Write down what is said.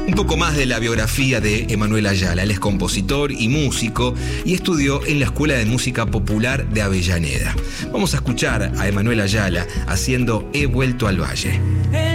Un poco más de la biografía de Emanuel Ayala. Él es compositor y músico y estudió en la Escuela de Música Popular de Avellaneda. Vamos a escuchar a Emanuel Ayala haciendo He vuelto al valle.